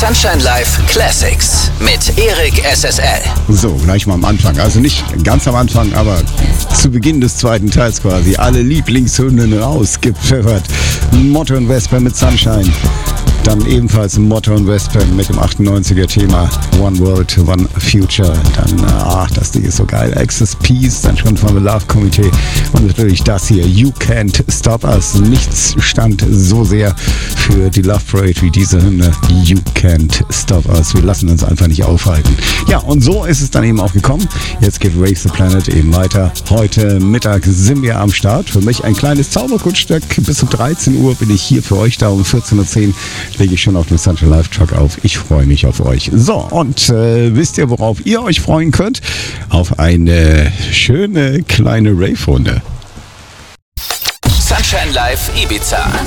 Sunshine Live Classics mit Erik SSL. So, gleich mal am Anfang. Also nicht ganz am Anfang, aber zu Beginn des zweiten Teils quasi. Alle Lieblingshymnen rausgepfeffert. Motto und Vesper mit Sunshine. Dann ebenfalls Motto und Vesper mit dem 98er Thema One World, One Future. Dann, das Ding ist so geil. Access Peace, dann schon vom Love Committee. Und natürlich das hier, You Can't Stop Us. Nichts stand so sehr für die Love Parade wie diese Hymne. You Can't Stop Us. Wir lassen uns einfach nicht aufhalten. Ja, und so ist es dann eben auch gekommen. Jetzt geht Race the Planet eben weiter. Heute Mittag sind wir am Start. Für mich ein kleines Zauberkunststück. Bis um 13 Uhr bin ich hier für euch da. Um 14.10 Uhr lege ich schon auf dem Sunshine Live Truck auf. Ich freue mich auf euch. So, und wisst ihr, worauf ihr euch freuen könnt? Auf eine schöne kleine Rave-Runde. Sunshine Live Ibiza.